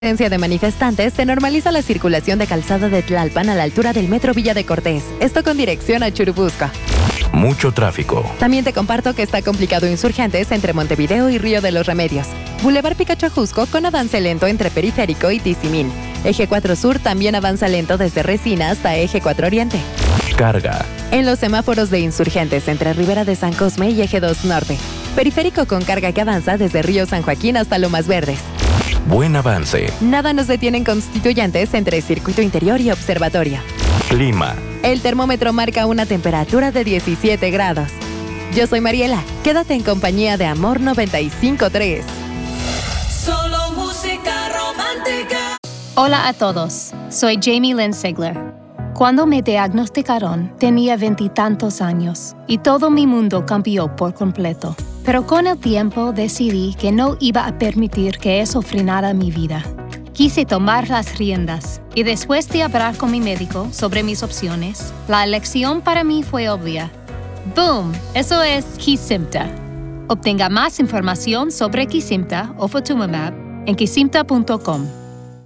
De manifestantes, se normaliza la circulación de calzada de Tlalpan a la altura del Metro Villa de Cortés. Esto con dirección a Churubusco. Mucho tráfico. También te comparto que está complicado Insurgentes entre Montevideo y Río de los Remedios. Boulevard Picacho Ajusco con avance lento entre Periférico y Tizimín. Eje 4 Sur también avanza lento desde Resina hasta Eje 4 Oriente. Carga. En los semáforos de Insurgentes entre Ribera de San Cosme y Eje 2 Norte. Periférico con carga que avanza desde Río San Joaquín hasta Lomas Verdes. Buen avance. Nada nos detiene en Constituyentes entre Circuito Interior y Observatorio. Clima. El termómetro marca una temperatura de 17 grados. Yo soy Mariela. Quédate en compañía de Amor 95.3. Solo música romántica. Hola a todos. Soy Jamie Lynn Sigler. Cuando me diagnosticaron, tenía 20 y tantos años y todo mi mundo cambió por completo. Pero con el tiempo decidí que no iba a permitir que eso frenara mi vida. Quise tomar las riendas y después de hablar con mi médico sobre mis opciones, la elección para mí fue obvia. ¡Boom! Eso es Kesimpta. Obtenga más información sobre Kesimpta o Ofatumumab en kesimpta.com.